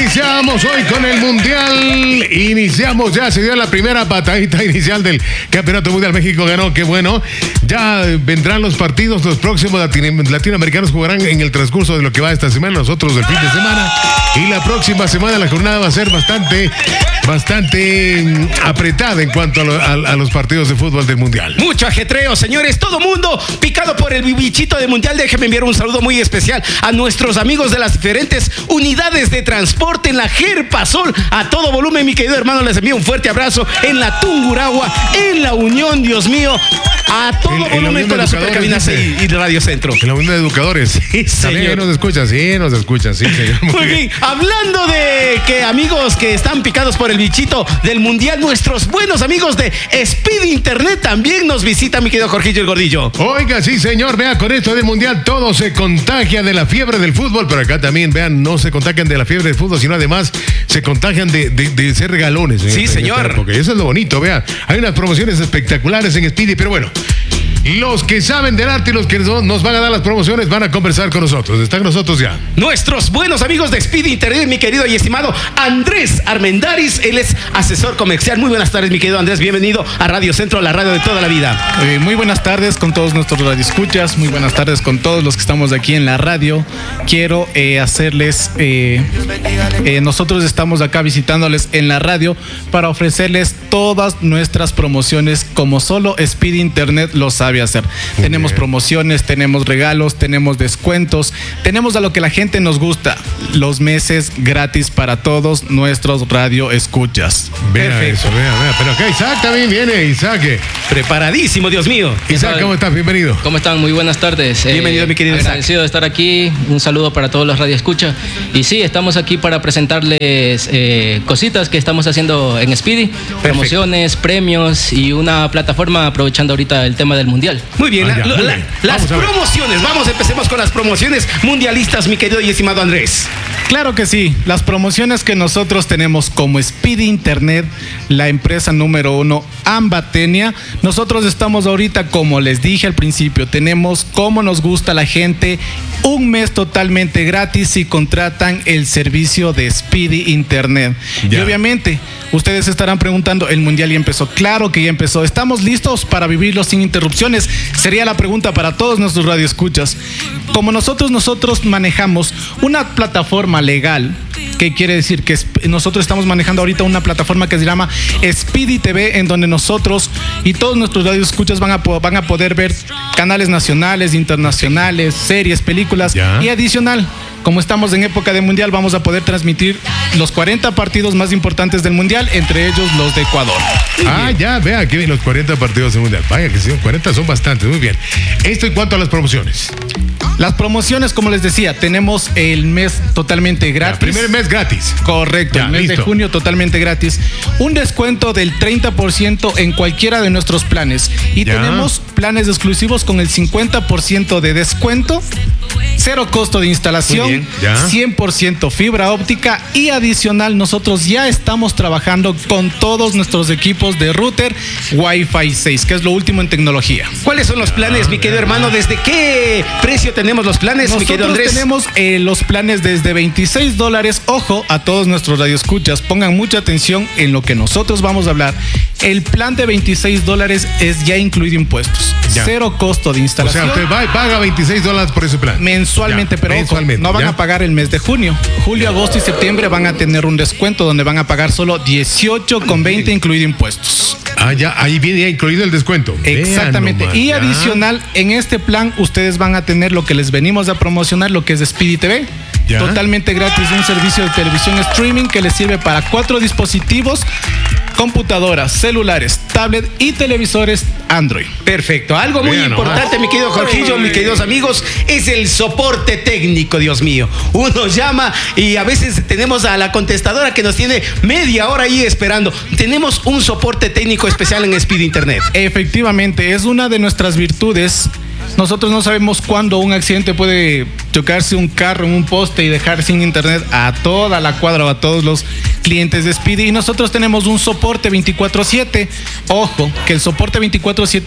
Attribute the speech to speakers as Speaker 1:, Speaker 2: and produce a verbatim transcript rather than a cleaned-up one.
Speaker 1: Iniciamos hoy con el Mundial. Iniciamos ya, se dio la primera patadita inicial del Campeonato Mundial. México ganó, qué bueno. Ya vendrán los partidos, los próximos latinoamericanos jugarán en el transcurso de lo que va esta semana, nosotros del fin de semana. Y la próxima semana la jornada va a ser bastante, bastante apretada en cuanto a, lo, a, a los partidos de fútbol del Mundial.
Speaker 2: Mucho ajetreo, señores. Todo mundo picado por el bichito de Mundial. Déjenme enviar un saludo muy especial a nuestros amigos de las diferentes unidades de transporte en la Jerpasol. A todo volumen, mi querido hermano, les envío un fuerte abrazo en la Tungurahua, en la Unión, Dios mío. A todo el, volumen con la Supercabina y, y Radio Centro.
Speaker 1: En la Unión de Educadores. Sí, señor. Nos escuchan, sí, nos escuchan, sí, señor.
Speaker 2: Muy, Muy bien. bien. Hablando de que amigos que están picados por el bichito del Mundial, nuestros buenos amigos de Speed Internet también nos visitan, mi querido Jorgillo el Gordillo.
Speaker 1: Oiga, sí, señor, vea, con esto del Mundial todo se contagia de la fiebre del fútbol, pero acá también, vean, no se contagian de la fiebre del fútbol, sino además se contagian de, de, de ser regalones.
Speaker 2: Sí, en señor.
Speaker 1: Porque eso es lo bonito, vea. Hay unas promociones espectaculares en Speedy, pero bueno. Los que saben del arte y los que nos van a dar las promociones van a conversar con nosotros. Están con nosotros ya.
Speaker 2: Nuestros buenos amigos de Speed Internet, mi querido y estimado Andrés Armendáriz. Él es asesor comercial. Muy buenas tardes, mi querido Andrés. Bienvenido a Radio Centro, la radio de toda la vida.
Speaker 3: Eh, muy buenas tardes con todos nuestros radioescuchas. Muy buenas tardes con todos los que estamos aquí en la radio. Quiero eh, hacerles... Eh, eh, nosotros estamos acá visitándoles en la radio para ofrecerles todas nuestras promociones como solo Speed Internet lo sabe hacer. Muy tenemos bien. Promociones, tenemos regalos, tenemos descuentos, tenemos a lo que la gente nos gusta, los meses gratis para todos nuestros radio escuchas.
Speaker 1: Vea Perfecto. Eso, vea, vea. Pero acá Isaac también viene, Isaac.
Speaker 2: Preparadísimo, Dios mío.
Speaker 1: Isaac, ¿cómo estás? Bienvenido.
Speaker 4: ¿Cómo están? Muy buenas tardes.
Speaker 2: Bienvenido, eh, mi querido Isaac.
Speaker 4: Agradecido de estar aquí. Un saludo para todos los radio escucha. Y sí, estamos aquí para presentarles eh, cositas que estamos haciendo en Speedy. Perfecto. Promociones, premios y una plataforma aprovechando ahorita el tema del Mundial.
Speaker 2: Muy bien, ah, la, muy la, bien. Las promociones, vamos, empecemos con las promociones mundialistas, mi querido y estimado Andrés.
Speaker 3: Claro que sí, las promociones que nosotros tenemos como Speed Internet, la empresa número uno, Ambatenia. Nosotros estamos ahorita, como les dije al principio, tenemos como nos gusta la gente, un mes totalmente gratis si contratan el servicio de Speed Internet. Ya. Y obviamente, ustedes estarán preguntando, ¿el Mundial ya empezó? Claro que ya empezó. ¿Estamos listos para vivirlo sin interrupciones? Sería la pregunta para todos nuestros radioescuchas. Como nosotros, nosotros manejamos una plataforma legal, que quiere decir que nosotros estamos manejando ahorita una plataforma que se llama Speedy T V, en donde nosotros y todos nuestros radioescuchas van a, van a poder ver canales nacionales, internacionales, series, películas. ¿Ya? Y adicional, como estamos en época de Mundial, vamos a poder transmitir los cuarenta partidos más importantes del Mundial, entre ellos los de Ecuador.
Speaker 1: Ah, ya, vea, aquí los cuarenta partidos del Mundial. Vaya que sí, cuarenta son bastantes, muy bien. Esto en cuanto a las promociones.
Speaker 3: Las promociones, como les decía, tenemos el mes totalmente gratis.
Speaker 1: El primer mes gratis.
Speaker 3: Correcto, ya, el mes listo. de junio totalmente gratis. Un descuento del treinta por ciento en cualquiera de nuestros planes. Y ya. tenemos planes exclusivos con el cincuenta por ciento de descuento, cero costo de instalación, cien por ciento fibra óptica y adicional nosotros ya estamos trabajando con todos nuestros equipos de router Wi-Fi seis, que es lo último en tecnología.
Speaker 2: ¿Cuáles son los planes, ah, mi querido hermano? ¿Desde qué precio tenemos los planes,
Speaker 3: nosotros
Speaker 2: mi querido Andrés?
Speaker 3: Tenemos eh, los planes desde veintiséis dólares. Ojo a todos nuestros radioescuchas, pongan mucha atención en lo que nosotros vamos a hablar. El plan de veintiséis dólares es ya incluido impuestos. Ya. Cero costo de instalación.
Speaker 1: O sea, usted va y paga veintiséis dólares por ese plan.
Speaker 3: Mensualmente, ya, pero
Speaker 1: mensualmente,
Speaker 3: ojo, no van
Speaker 1: ya.
Speaker 3: a pagar el mes de junio. Julio, agosto y septiembre van a tener un descuento donde van a pagar solo dieciocho con veinte incluido impuestos.
Speaker 1: Ah, ya, ahí viene ya incluido el descuento.
Speaker 3: Exactamente.
Speaker 1: Nomás,
Speaker 3: y
Speaker 1: ya.
Speaker 3: adicional, en este plan ustedes van a tener lo que les venimos a promocionar, lo que es Speedy T V. ¿Ya? Totalmente gratis, un servicio de televisión streaming que les sirve para cuatro dispositivos, computadoras, celulares, tablet y televisores Android.
Speaker 2: Perfecto. Algo muy Vean, importante, no. mi querido Jorgillo, mis queridos amigos, es el soporte técnico, Dios mío. Uno llama y a veces tenemos a la contestadora que nos tiene media hora ahí esperando. Tenemos un soporte técnico especial en Speed Internet.
Speaker 3: Efectivamente, es una de nuestras virtudes. Nosotros no sabemos cuándo un accidente puede chocarse un carro en un poste y dejar sin internet a toda la cuadra o a todos los clientes de Speedy. Y nosotros tenemos un soporte veinticuatro siete. Ojo, que el soporte veinticuatro siete